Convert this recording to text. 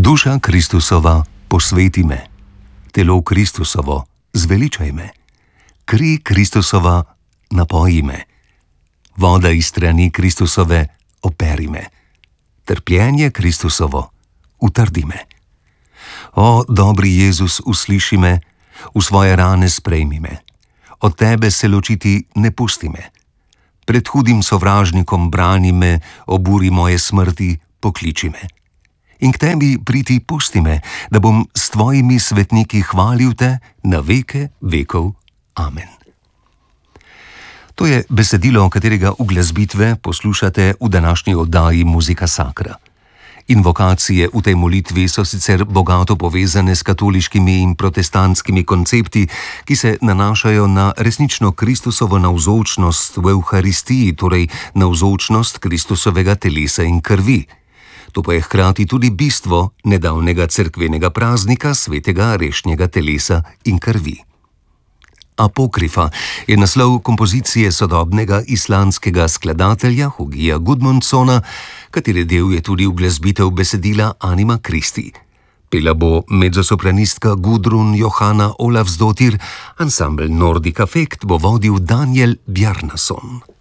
Duša Kristusova, posveti me, telo Kristusovo, zveličaj me, kri Kristusova, napoji me, voda iz strani Kristusove, operi me, trpljenje Kristusovo, utrdi me. O, dobri Jezus, usliši me, v svoje rane sprejmi me, od tebe se ločiti ne pusti me. Pred hudim sovražnikom brani me, oburi moje smrti, pokliči me. In k tebi priti pusti me, da bom s tvojimi svetniki hvalil te na veke vekov. Amen. To je besedilo, katerega uglasbitve poslušate v današnji oddaji Muzika Sacra. Invokacije v tej molitvi so sicer bogato povezane s katoliškimi in protestantskimi koncepti, ki se nanašajo na resnično Kristusovo navzočnost v Evharistiji, torej navzočnost Kristusovega telesa in krvi. To pa je hkrati tudi bistvo nedavnega cerkvenega praznika svetega rešnjega telesa in krvi. Apokrifa je naslov kompozicije sodobnega islandskega skladatelja Hugija Gudmundsona, katere del je tudi uglasbitev besedila Anima Christi. Pela bo mezzosopranistka Gudrun Johanna Olavsdottir, ansambel Nordic Affect bo vodil Daniel Bjarnason.